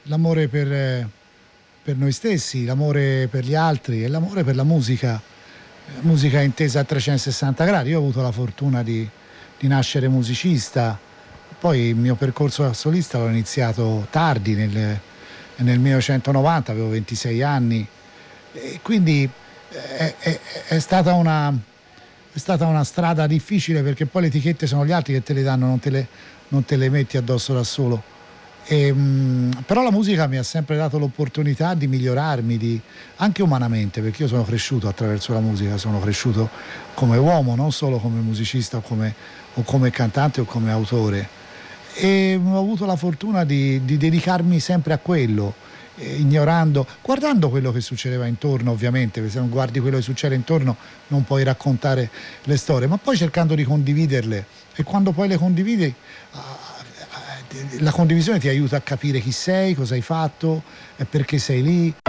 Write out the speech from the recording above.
l'amore per noi stessi, l'amore per gli altri e l'amore per la musica, musica intesa a 360 gradi. Io ho avuto la fortuna di nascere musicista, poi il mio percorso da solista l'ho iniziato tardi, nel 1990, avevo 26 anni, e quindi è stata è stata una strada difficile, perché poi le etichette sono gli altri che te le danno, non te le metti addosso da solo. Però la musica mi ha sempre dato l'opportunità di migliorarmi, anche umanamente, perché io sono cresciuto attraverso la musica, sono cresciuto come uomo, non solo come musicista o come cantante o come autore, e ho avuto la fortuna di dedicarmi sempre a quello, guardando quello che succedeva intorno, ovviamente, perché se non guardi quello che succede intorno non puoi raccontare le storie, ma poi cercando di condividerle, e quando poi le condividi, la condivisione ti aiuta a capire chi sei, cosa hai fatto e perché sei lì,